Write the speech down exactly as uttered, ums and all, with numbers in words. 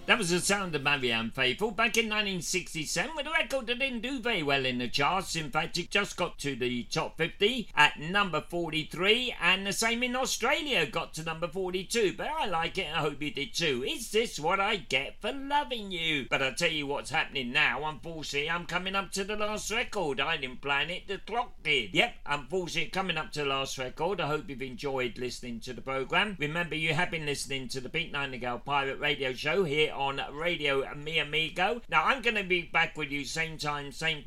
That was the sound of Marianne Faithfull back in nineteen sixty-seven with a record that didn't do very well in the charts. In fact, it just got to the top fifty at number forty-three, and the same in Australia, got to number forty-two. But I like it, and I hope you did too. Is this what I get for loving you? But I'll tell you what's happening now. Unfortunately, I'm coming up to the last record. I didn't plan it, the clock did. Yep, unfortunately, coming up to the last record. I hope you've enjoyed listening to the programme. Remember, you have been listening to the Pink Nightingale Pirate Radio Show here on Radio Mi Amigo. Now, I'm going to be back with you same time, same